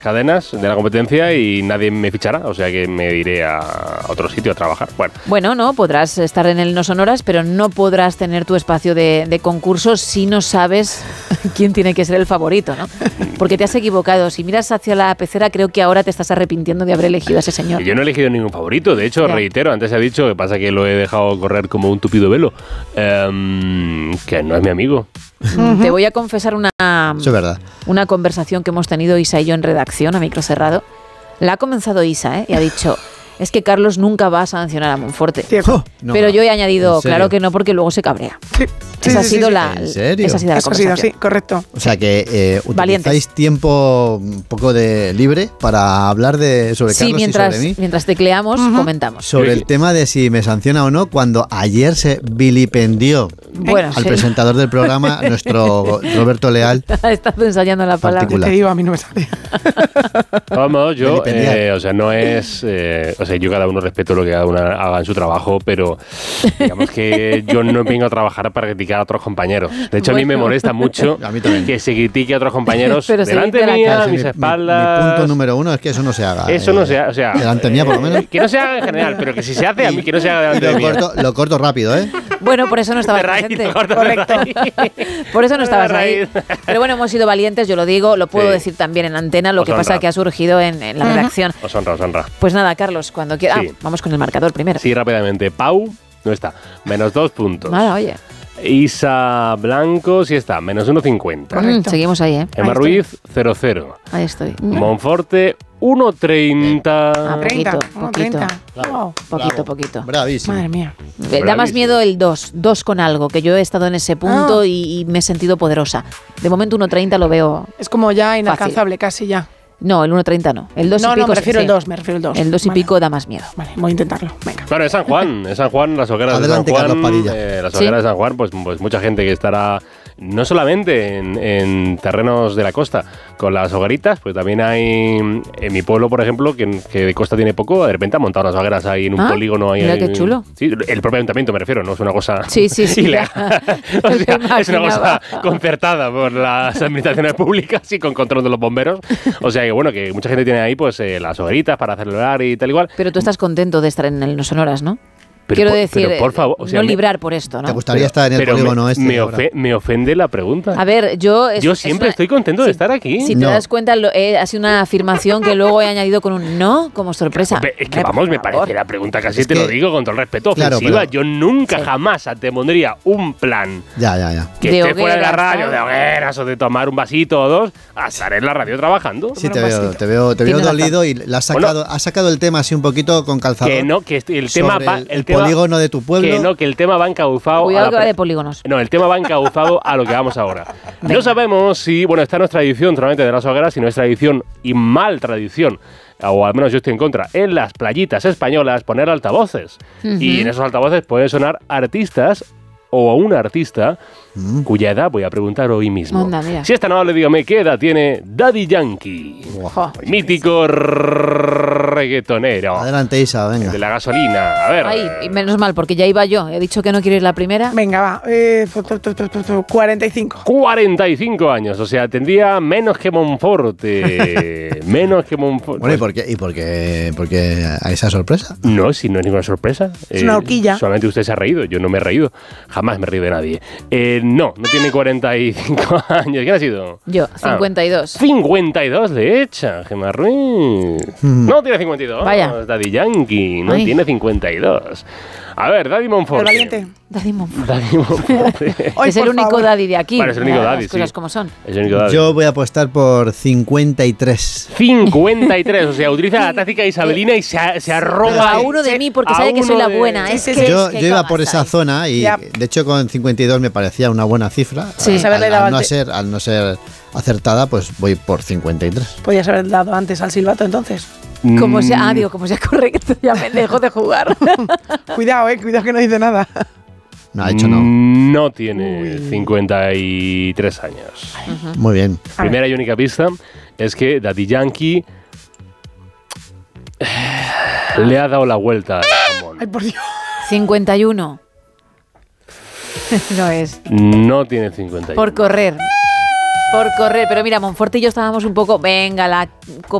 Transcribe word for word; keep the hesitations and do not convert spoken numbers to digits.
cadenas de la competencia y nadie me fichará, o sea que me iré a otro sitio a trabajar. Bueno, bueno no, podrás estar en el No Sonoras, pero no podrás tener tu espacio de, de concurso si no sabes quién tiene que ser el favorito, ¿no? Porque te has equivocado. Si miras hacia la pecera, creo que ahora te estás arrepintiendo de haber elegido a ese señor. Yo no he elegido ningún favorito, de hecho, ya. reitero, antes he dicho, que pasa que lo he dejado correr como un tupido velo, um, que no es mi amigo. Uh-huh. Te voy a confesar una, Eso es verdad. una conversación que hemos tenido Isa y yo en redacción a micro cerrado. La ha comenzado Isa, ¿eh? Y ha dicho, es que Carlos nunca va a sancionar a Monforte. Oh, no, pero yo he añadido, claro que no, porque luego se cabrea. Sí. Sí, esa, sí, ha sido sí, la, ¿En serio? esa ha sido la Eso conversación. ha sido, sí, correcto. O sea que eh, utilizáis Valientes. tiempo un poco de libre para hablar de sobre Sí, Carlos mientras, y sobre mí. mientras tecleamos, uh-huh. comentamos. Sobre el tema de si me sanciona o no, cuando ayer se vilipendió bueno, al sí. presentador del programa, nuestro Roberto Leal. Estás ensayando la palabra. Te digo, a mí no me sale. Vamos, yo, eh, o sea, no es, eh, o sea, yo cada uno respeto lo que cada uno haga en su trabajo, pero digamos que yo no vengo a trabajar para criticar a otros compañeros. De hecho, bueno. a mí me molesta mucho a mí que se critique a otros compañeros pero delante mía, a mis mi, espaldas. Mi, mi punto número uno es que eso no se haga. Eso eh, no se haga, o sea, delante mía por lo menos. Que no se haga en general, pero que si se hace a mí que no se haga delante lo de mí. Corto, lo corto rápido, ¿eh? Bueno, por eso no estabas presente. Correcto. Por eso no estabas ahí. Pero bueno, hemos sido valientes, yo lo digo, lo puedo sí. decir también en antena, lo os que honra. pasa que ha surgido en, en la uh-huh. redacción. Os honra, os honra. Pues nada, Carlos, cuando quieras. Sí. Ah, vamos con el marcador primero. Sí, rápidamente. Pau no está. Menos dos puntos. Nada, oye. Isa Blanco sí está, menos uno cincuenta. Mm, seguimos ahí, ¿eh? Emma ahí Ruiz, cero cero. Ahí estoy. Monforte, uno treinta. Ah, poquito, poquito. Wow. Poquito, poquito. Bravísimo. Madre mía. Bravísimo. Da más miedo el dos, dos con algo, que yo he estado en ese punto ah. y, y me he sentido poderosa. De momento uno treinta lo veo Es como ya inalcanzable, fácil. casi ya. No, el uno treinta no. El dos no, y pico. No, me refiero sí. el dos, me refiero el dos. El dos y vale. pico da más miedo. Vale, voy a intentarlo. Venga. Claro, es San Juan, es San Juan, las hogueras Adelante, de San Juan. Carlos Padilla. Eh, las hogueras ¿Sí? de San Juan, pues, pues mucha gente que estará no solamente en, en terrenos de la costa con las hogueritas, pues también hay en mi pueblo, por ejemplo, que, que de costa tiene poco, de repente han montado unas hogueras ahí en un ah, polígono. Ahí, mira ahí, qué chulo. Sí, el propio ayuntamiento me refiero, no es una cosa sí, sí, sí, ilegal. O sea, es una cosa concertada por las administraciones públicas y con control de los bomberos. O sea que bueno, que mucha gente tiene ahí pues eh, las hogueritas para celebrar y tal igual. Pero tú estás contento de estar en el No Sonoras, ¿no? Pero Quiero por, decir, pero por favor, o sea, no me, librar por esto, ¿no? ¿Te gustaría pero, estar en el pero polígono me, este? Me, ofe, me ofende la pregunta. A ver, yo... Es, yo siempre es una, estoy contento sí, de estar aquí. Si no. te das cuenta, lo, eh, ha sido una afirmación que luego he añadido con un no como sorpresa. Hombre, es que Hombre, vamos, me parece la pregunta casi, es te que, lo digo con todo el respeto, claro, ofensiva. pero, yo nunca sí. jamás te pondría un plan ya, ya, ya. que de esté hogueras, fuera de la radio, ¿no? de hogueras o de tomar un vasito o dos, a estar en la radio trabajando. Sí, te veo, te veo, te veo dolido y le has sacado, bueno, has sacado el tema así un poquito con calzador. Que no, que el tema va, el, el, el tema, polígono de tu pueblo. Que no, que el tema va encauzado. Cuidado a que va de polígonos. No, el tema va encauzado a lo que vamos ahora. Venga. No sabemos si, bueno, esta no es tradición solamente de las hogueras, sino es tradición y mal tradición, o al menos yo estoy en contra, en las playitas españolas poner altavoces. Uh-huh. Y en esos altavoces pueden sonar artistas o a un artista mm. cuya edad voy a preguntar hoy mismo. Onda, si esta no le dígame qué edad tiene Daddy Yankee, wow. mítico reggaetonero. Adelante, Isa, venga. De la gasolina, a ver. Ay, y menos mal, porque ya iba yo. He dicho que no quiero ir la primera. Venga, va. Eh, cuarenta y cinco. cuarenta y cinco años, o sea, tendría menos que Monforte. menos que Monforte. Bueno, ¿y por qué, y por qué, por qué a esa sorpresa? No, si no es ninguna sorpresa. Es una horquilla. Eh, solamente usted se ha reído, yo no me he reído. Jamás me he reído de nadie. Eh, no, no tiene cuarenta y cinco años. ¿Quién ha sido? Yo, cincuenta y dos. Ah, cincuenta y dos le echa, Gemma Ruiz. Mm. No tiene cincuenta y dos. Vaya. Daddy Yankee, no Ay. tiene cincuenta y dos. A ver, Daddy Monforte. El valiente. Daddy Monforte. Daddy Monforte. Hoy, es el único favor. Daddy de aquí. Vale, es el único Las Daddy, cosas sí. como son. Es el único Daddy. Yo voy a apostar por cincuenta y tres. cincuenta y tres, o sea, utiliza la táctica isabelina y se, se arroba a uno de mí porque sabe que soy la buena. De... Es que yo es que yo iba por esa zona y yep. de hecho con cincuenta y dos me parecía una buena cifra. Sí, al, al, al, no ser, al no ser acertada, pues voy por cincuenta y tres. Podías haber dado antes al silbato entonces. Como sea, ah, digo, como sea correcto, ya me dejo de jugar. Cuidado, eh, cuidado que no dice nada. No, ha dicho no. No tiene Uy. cincuenta y tres años. Uh-huh. Muy bien. Primera y única pista es que Daddy Yankee le ha dado la vuelta al jamón. Ay, por Dios. cincuenta y uno. No es. No tiene cincuenta y uno. Por correr. por correr. Pero mira, Monforte y yo estábamos un poco, venga, la